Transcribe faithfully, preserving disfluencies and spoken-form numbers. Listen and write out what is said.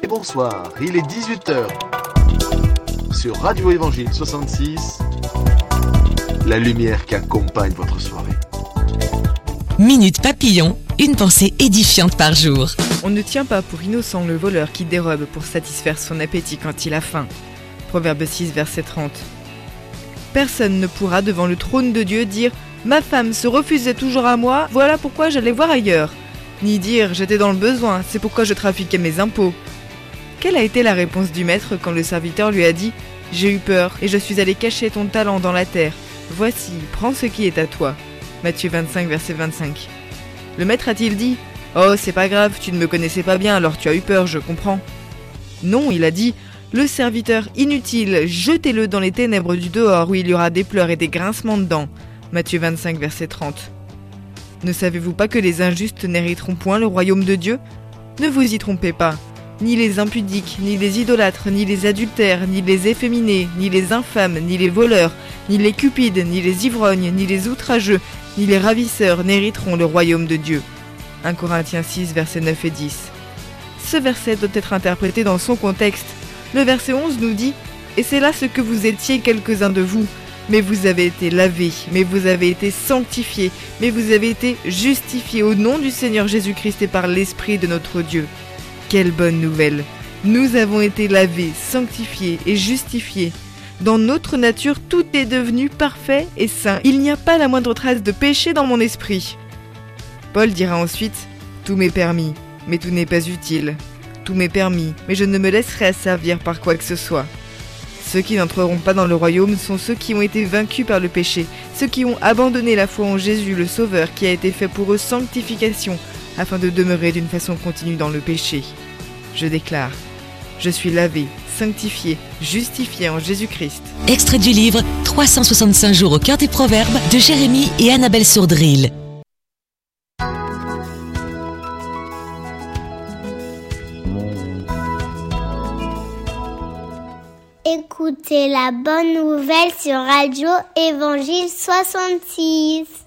Et bonsoir, il est dix-huit heures. Sur Radio Évangile soixante-six, la lumière qui accompagne votre soirée. Minute Papillon, une pensée édifiante par jour. On ne tient pas pour innocent le voleur qui dérobe pour satisfaire son appétit quand il a faim. Proverbe six, verset trente. Personne ne pourra devant le trône de Dieu dire « Ma femme se refusait toujours à moi, voilà pourquoi j'allais voir ailleurs ». Ni dire « J'étais dans le besoin, c'est pourquoi je trafiquais mes impôts ». Quelle a été la réponse du maître quand le serviteur lui a dit « J'ai eu peur et je suis allé cacher ton talent dans la terre. Voici, prends ce qui est à toi ». Matthieu vingt-cinq, verset vingt-cinq. Le maître a-t-il dit « Oh, c'est pas grave, tu ne me connaissais pas bien, alors tu as eu peur, je comprends ». Non, il a dit « Le serviteur inutile, jetez-le dans les ténèbres du dehors où il y aura des pleurs et des grincements de dents. » Matthieu vingt-cinq, verset trente. Ne savez-vous pas que les injustes n'hériteront point le royaume de Dieu ? Ne vous y trompez pas. Ni les impudiques, ni les idolâtres, ni les adultères, ni les efféminés, ni les infâmes, ni les voleurs, ni les cupides, ni les ivrognes, ni les outrageux, ni les ravisseurs n'hériteront le royaume de Dieu. un Corinthiens six, versets neuf et dix. Ce verset doit être interprété dans son contexte. Le verset onze nous dit « Et c'est là ce que vous étiez quelques-uns de vous, mais vous avez été lavés, mais vous avez été sanctifiés, mais vous avez été justifiés au nom du Seigneur Jésus-Christ et par l'Esprit de notre Dieu. » Quelle bonne nouvelle! Nous avons été lavés, sanctifiés et justifiés. Dans notre nature, tout est devenu parfait et saint. Il n'y a pas la moindre trace de péché dans mon esprit. Paul dira ensuite « Tout m'est permis, mais tout n'est pas utile. Tout m'est permis, mais je ne me laisserai asservir par quoi que ce soit. » Ceux qui n'entreront pas dans le royaume sont ceux qui ont été vaincus par le péché, ceux qui ont abandonné la foi en Jésus, le Sauveur, qui a été fait pour eux sanctification, afin de demeurer d'une façon continue dans le péché. Je déclare, je suis lavé, sanctifié, justifié en Jésus-Christ. Extrait du livre trois cent soixante-cinq jours au cœur des proverbes de Jérémie et Annabelle Sourdril. Écoutez la bonne nouvelle sur Radio Évangile soixante-six.